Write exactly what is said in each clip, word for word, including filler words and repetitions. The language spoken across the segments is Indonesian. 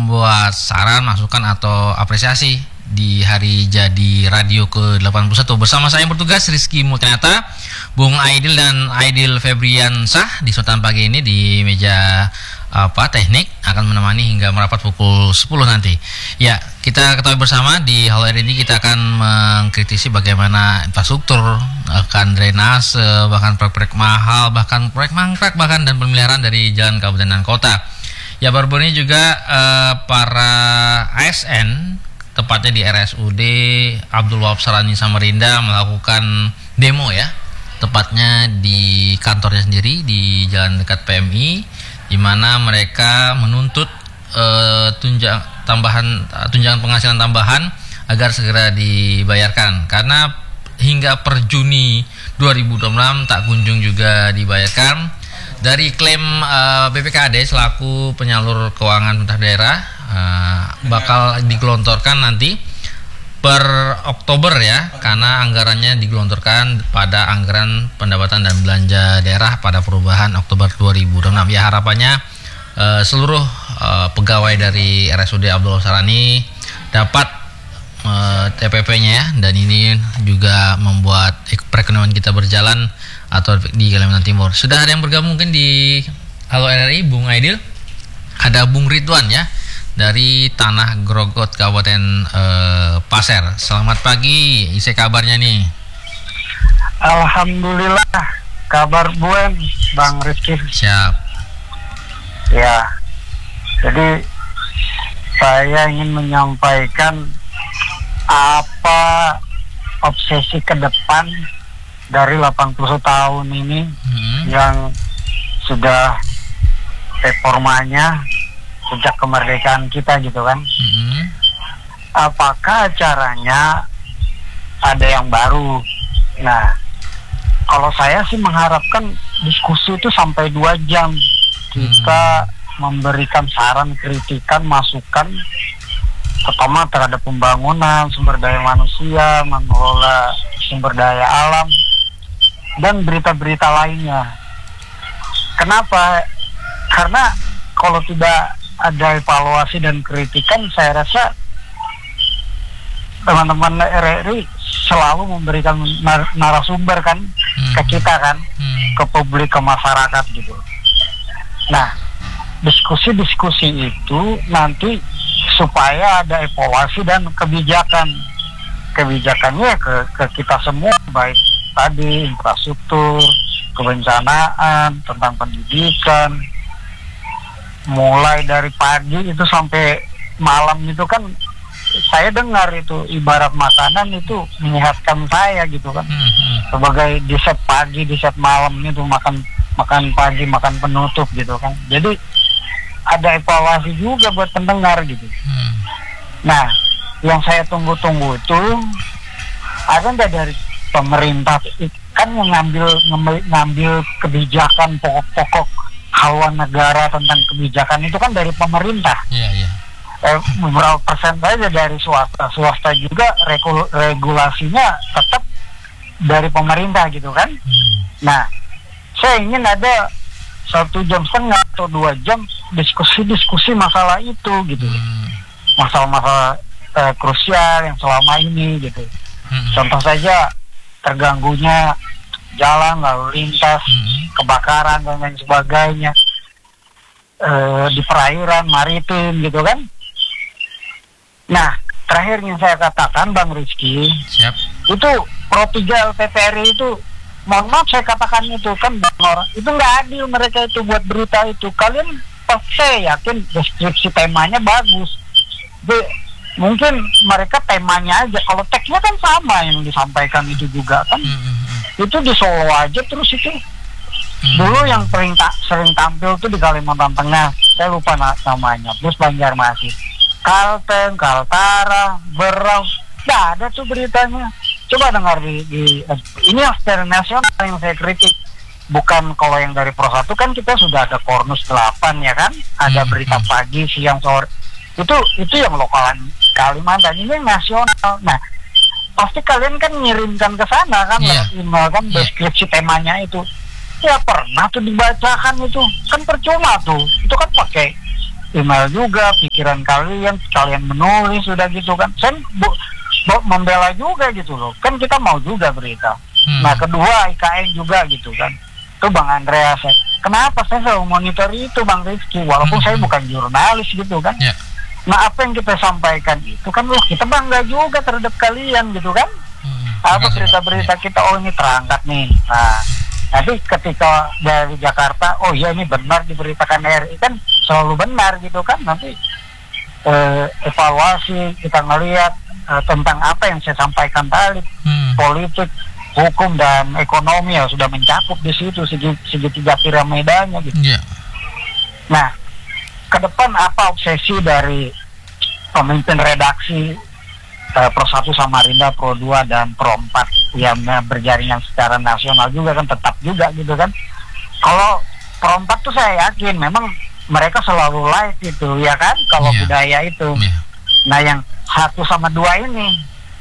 membuat saran, masukan atau apresiasi di hari jadi radio ke delapan puluh satu. Bersama saya yang bertugas Rizky Multianata, Bung Aidil dan Aidil Febriansah di Sultan pagi ini di meja apa teknik akan menemani hingga merapat pukul sepuluh nanti. Ya, kita ketahui bersama di hal ini kita akan mengkritisi bagaimana infrastruktur, akan drainase, bahkan proyek-proyek mahal, bahkan proyek mangkrak, bahkan dan pemeliharaan dari jalan kabupaten dan kota. Ya, baru-baru ini juga eh, para A S N, tepatnya di R S U D Abdul Wahab Sarani Samarinda melakukan demo ya, tepatnya di kantornya sendiri di jalan dekat P M I, di mana mereka menuntut uh, tunjang tambahan uh, tunjangan penghasilan tambahan agar segera dibayarkan, karena hingga per Juni dua ribu dua puluh enam tak kunjung juga dibayarkan. Dari klaim uh, B P K D selaku penyalur keuangan pemerintah daerah uh, bakal digelontorkan nanti per Oktober ya, karena anggarannya digelontorkan pada anggaran pendapatan dan belanja daerah pada perubahan Oktober dua ribu dua puluh enam. Ya, harapannya uh, seluruh uh, pegawai dari R S U D Abdul Sarani dapat uh, T P P-nya ya, dan ini juga membuat perekonomian kita berjalan atau di Kalimantan Timur. Sudah ada yang bergabung mungkin di Halo R R I, Bung Aidil. Ada Bung Ridwan ya, dari Tanah Grogot Kabupaten eh, Pasir. Selamat pagi, isi kabarnya nih. Alhamdulillah, kabar buen Bang Rizky. Siap. Ya, jadi saya ingin menyampaikan apa obsesi ke depan dari delapan puluh tahun ini hmm. yang sudah reformanya sejak kemerdekaan kita gitu kan. Mm-hmm. Apakah acaranya ada yang baru? Nah, kalau saya sih mengharapkan diskusi itu sampai dua jam. Kita mm. memberikan saran, kritikan, masukan, terutama terhadap pembangunan, sumber daya manusia, mengelola sumber daya alam, dan berita-berita lainnya. Kenapa? Karena kalau tidak ada evaluasi dan kritikan, saya rasa teman-teman R R I selalu memberikan nar- narasumber kan hmm. ke kita kan, hmm. ke publik, ke masyarakat gitu. Nah, diskusi-diskusi itu nanti supaya ada evaluasi dan kebijakan. Kebijakannya ke, ke kita semua, baik tadi infrastruktur, kebencanaan, tentang pendidikan, mulai dari pagi itu sampai malam itu kan saya dengar itu ibarat makanan itu menyehatkan saya gitu kan. Mm-hmm. Sebagai di set pagi, di set malam itu makan makan pagi, makan penutup gitu kan. Jadi ada evaluasi juga buat pendengar gitu. Mm. Nah, yang saya tunggu-tunggu itu ada nggak dari pemerintah kan mengambil ngambil kebijakan pokok-pokok haluan negara tentang kebijakan itu kan dari pemerintah. Iya, iya. Eh, beberapa persen saja dari swasta. Swasta juga regul- regulasinya tetap dari pemerintah gitu kan. Hmm. Nah, saya ingin ada satu jam setengah atau dua jam diskusi-diskusi masalah itu gitu. Hmm. Masalah-masalah eh, krusial yang selama ini gitu. Hmm. Contoh saja terganggunya jalan lalu lintas, hmm. kebakaran dan lain sebagainya, e, di perairan maritim gitu kan. Nah, terakhir yang saya katakan Bang Rizky, siap. Itu Pro tiga L P P R I itu, mohon maaf saya katakan itu kan orang itu nggak adil mereka itu buat berita itu. Kalian pasti saya yakin deskripsi temanya bagus. Jadi, mungkin mereka temanya aja, kalau teksnya kan sama yang disampaikan itu juga kan. Hmm. Itu di Solo aja terus itu. Hmm. Dulu yang sering, ta- sering tampil tuh di Kalimantan Tengah, saya lupa na- namanya, terus Banjarmasin, Kalteng, Kaltara, Berau, nggak ada tuh beritanya. Coba dengar di, di ini yang secara nasional yang saya kritik. Bukan kalau yang dari Pro satu kan kita sudah ada Kornus delapan ya kan, ada hmm. berita pagi, siang, sore. Itu itu yang lokalan Kalimantan, ini yang nasional. Nah, pasti kalian kan ngirimkan ke sana kan, yeah. email kan deskripsi yeah. temanya itu. Ya pernah tuh dibacakan itu, kan percuma tuh. Itu kan pakai email juga, pikiran kalian, kalian menulis sudah gitu kan. Saya bu, bu, membela juga gitu loh. Kan kita mau juga berita. Hmm. Nah kedua I K N juga gitu kan. Itu Bang Andreas. Kenapa saya selalu monitor itu Bang Rizky, walaupun hmm. saya bukan jurnalis gitu kan. Yeah. Nah apa yang kita sampaikan itu kan, loh kita bangga juga terhadap kalian gitu kan. Hmm. Apa berita-berita yeah. kita, oh ini terangkat nih. Nah nanti ketika dari Jakarta, oh iya ini benar diberitakan R I, kan selalu benar gitu kan. Nanti eh, evaluasi kita ngelihat eh, tentang apa yang saya sampaikan tadi, hmm. politik, hukum dan ekonomi ya sudah mencakup di situ segi, segitiga piramidanya gitu. Yeah. Nah ke depan apa obsesi dari pemimpin redaksi eh, Pro satu Samarinda, Pro dua dan Pro empat yang berjaringan secara nasional juga kan, tetap juga gitu kan. Kalau Pro empat tuh saya yakin memang mereka selalu live gitu ya kan, kalau yeah. budaya itu. Yeah. Nah yang satu sama dua ini,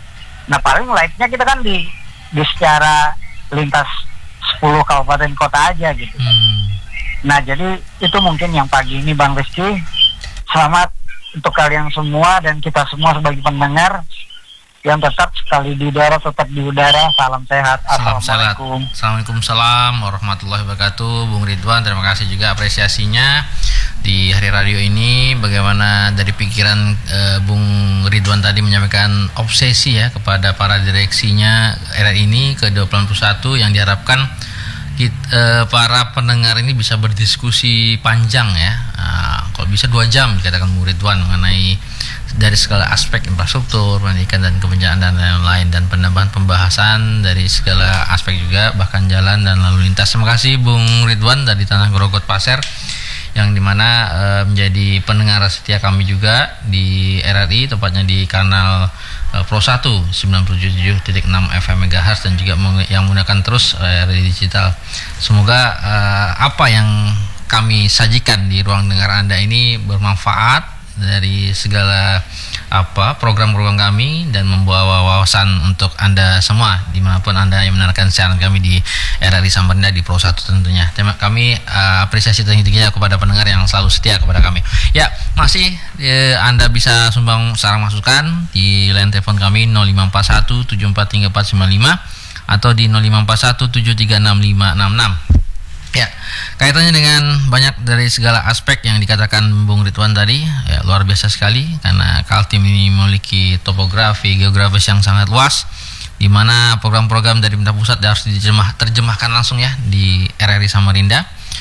nah paling live-nya kita kan di di secara lintas sepuluh kabupaten kota aja gitu kan. Hmm. Nah jadi itu mungkin yang pagi ini Bang Rizky. Selamat untuk kalian semua dan kita semua sebagai pendengar yang tetap sekali di udara tetap di udara. Salam sehat. Salam Assalamualaikum. Sehat. Assalamualaikum salam warahmatullahi wabarakatuh. Bung Ridwan, terima kasih juga apresiasinya di hari radio ini. Bagaimana dari pikiran e, Bung Ridwan tadi menyampaikan obsesi ya kepada para direksinya R R I ini ke delapan puluh satu yang diharapkan kita, e, para pendengar ini bisa berdiskusi panjang ya. Nah, kalau bisa dua jam dikatakan Bung Ridwan mengenai dari segala aspek infrastruktur, pendidikan dan kebencanaan dan lain-lain, dan penambahan pembahasan dari segala aspek juga, bahkan jalan dan lalu lintas. Terima kasih Bung Ridwan dari Tanah Grogot Pasir yang dimana e, menjadi pendengar setia kami juga di R R I, tepatnya di kanal e, Pro satu sembilan puluh tujuh titik enam F M megahertz, dan juga yang menggunakan terus e, R R I digital. Semoga e, apa yang kami sajikan di ruang dengar Anda ini bermanfaat dari segala apa program-program kami dan membawa wawasan untuk Anda semua dimanapun Anda yang mendengarkan siaran kami di R R I Samarinda di Pro satu tentunya. Terima kami uh, apresiasi tinggi-tingginya kepada pendengar yang selalu setia kepada kami. Ya, masih eh, Anda bisa sumbang saran masukan di line telepon kami nol lima empat satu tujuh empat tiga empat sembilan lima atau di nol lima empat satu tujuh tiga enam lima enam enam. Ya, kaitannya dengan banyak dari segala aspek yang dikatakan Bung Ridwan tadi, ya, luar biasa sekali karena Kaltim ini memiliki topografi geografis yang sangat luas, di mana program-program dari pemerintah pusat harus diterjemah, terjemahkan langsung ya di R R I Samarinda.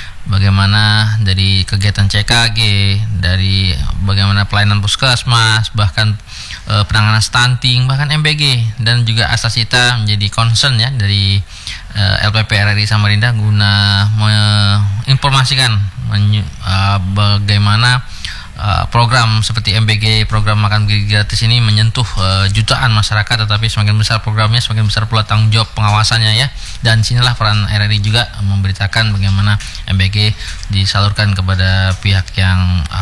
Bagaimana dari kegiatan C K G, dari bagaimana pelayanan puskesmas, bahkan e, penanganan stunting, bahkan M B G, dan juga Asasita menjadi concern ya dari e, L P P R R I Samarinda guna menginformasikan menye, e, bagaimana e, program seperti M B G, program makan gratis ini menyentuh e, jutaan masyarakat, tetapi semakin besar programnya semakin besar pula tanggung jawab pengawasannya ya. Dan sinilah peran R R I juga memberitakan bagaimana M B G disalurkan kepada pihak yang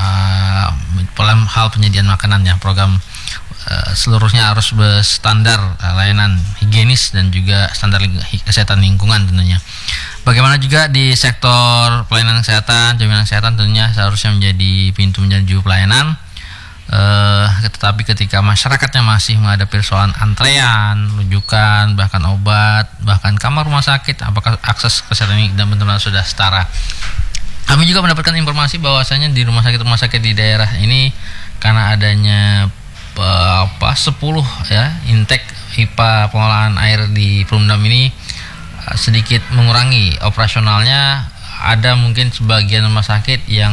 uh, dalam hal penyediaan makanan ya. Program uh, seluruhnya harus berstandar uh, layanan higienis dan juga standar ling- kesehatan lingkungan tentunya. Bagaimana juga di sektor pelayanan kesehatan, jaminan kesehatan tentunya seharusnya menjadi pintu menjadi pelayanan. Uh, tetapi ketika masyarakatnya masih menghadapi persoalan antrean, rujukan, bahkan obat, bahkan kamar rumah sakit, apakah akses kesehatan ini dan benar-benar sudah setara? Kami juga mendapatkan informasi bahwasanya di rumah sakit-rumah sakit di daerah ini karena adanya uh, apa sepuluh ya intake I P A pengolahan air di Perumdam ini uh, sedikit mengurangi operasionalnya. Ada mungkin sebagian rumah sakit yang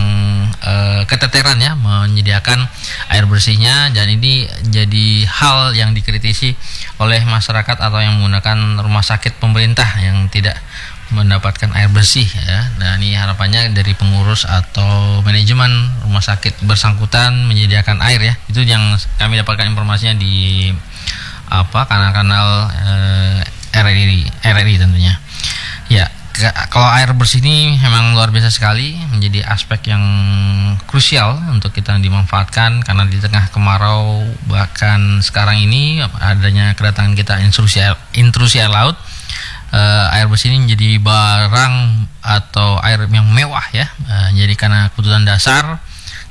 e, keteteran ya menyediakan air bersihnya, dan ini jadi hal yang dikritisi oleh masyarakat atau yang menggunakan rumah sakit pemerintah yang tidak mendapatkan air bersih ya. Nah ini harapannya dari pengurus atau manajemen rumah sakit bersangkutan menyediakan air ya. Itu yang kami dapatkan informasinya di apa kanal-kanal e, R R I R R I tentunya. Ya. Kalau air bersih ini memang luar biasa sekali, menjadi aspek yang krusial untuk kita dimanfaatkan karena di tengah kemarau, bahkan sekarang ini adanya kedatangan kita intrusi air, intrusi air laut, uh, air bersih ini menjadi barang atau air yang mewah ya, uh, jadi karena kebutuhan dasar,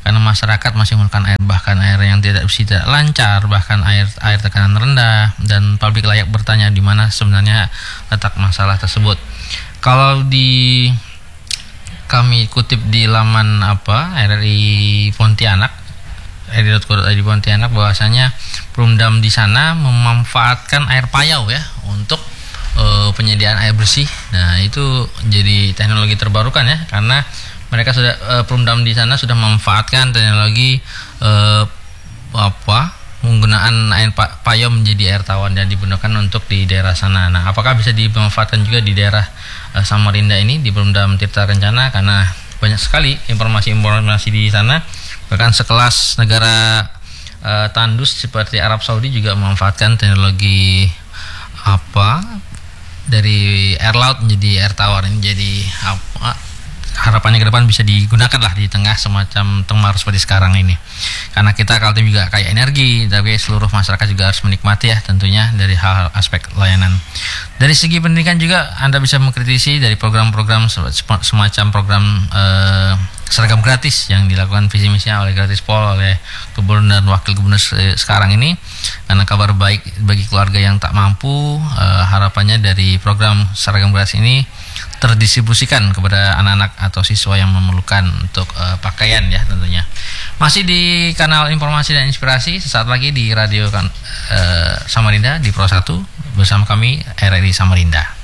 karena masyarakat masih menggunakan air, bahkan air yang tidak tidak lancar, bahkan air air tekanan rendah, dan publik layak bertanya di mana sebenarnya letak masalah tersebut. Kalau di kami kutip di laman apa R R I Pontianak, r r i dot co dot i d Pontianak, bahwasanya Perumdam di sana memanfaatkan air payau ya untuk uh, penyediaan air bersih. Nah, itu jadi teknologi terbarukan ya, karena mereka sudah uh, Perumdam di sana sudah memanfaatkan teknologi uh, apa penggunaan air payau menjadi air tawar dan digunakan untuk di daerah sana. Nah, apakah bisa dimanfaatkan juga di daerah uh, Samarinda ini di Perumdam Tirta Kencana, karena banyak sekali informasi-informasi di sana, bahkan sekelas negara uh, tandus seperti Arab Saudi juga memanfaatkan teknologi apa dari air laut menjadi air tawar ini. Jadi apa harapannya ke depan bisa digunakan lah di tengah semacam tengmar seperti sekarang ini, karena kita Kaltim juga kayak energi, tapi seluruh masyarakat juga harus menikmati ya tentunya dari hal aspek layanan. Dari segi pendidikan juga Anda bisa mengkritisi dari program-program semacam program eh, seragam gratis yang dilakukan visi misinya oleh Gratispol, oleh Gubernur dan Wakil Gubernur sekarang ini, karena kabar baik bagi keluarga yang tak mampu. eh, harapannya dari program seragam gratis ini terdistribusikan kepada anak-anak atau siswa yang memerlukan untuk uh, pakaian ya tentunya. Masih di kanal informasi dan inspirasi, sesaat lagi di radio kan, uh, Samarinda di Pro satu bersama kami R R I Samarinda.